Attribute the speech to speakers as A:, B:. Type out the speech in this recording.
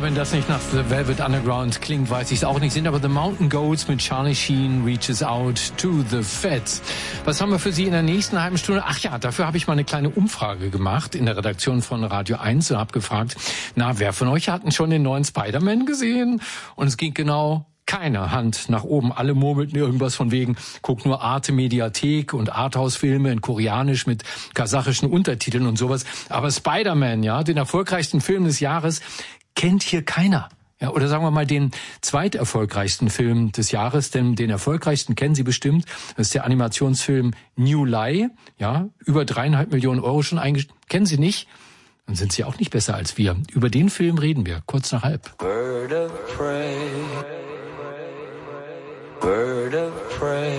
A: wenn das nicht nach The Velvet Underground klingt, weiß ich es auch nicht. Sind aber The Mountain Goats mit Charlie Sheen, Reaches Out to the Feds. Was haben wir für Sie in der nächsten halben Stunde? Ach ja, dafür habe ich mal eine kleine Umfrage gemacht in der Redaktion von Radio 1 und habe gefragt, na, wer von euch hat denn schon den neuen Spider-Man gesehen? Und es ging genau keine Hand nach oben. Alle murmelten irgendwas von wegen, guck nur Arte Mediathek und Arthouse-Filme in Koreanisch mit kasachischen Untertiteln und sowas. Aber Spider-Man, ja, den erfolgreichsten Film des Jahres, kennt hier keiner. Ja, oder sagen wir mal den zweiterfolgreichsten Film des Jahres, denn den erfolgreichsten kennen Sie bestimmt. Das ist der Animationsfilm New Lie. Ja, über 3,5 Millionen Euro schon eingestellt. Kennen Sie nicht? Dann sind Sie auch nicht besser als wir. Über den Film reden wir, kurz nach halb.
B: Bird of prey, bird of prey.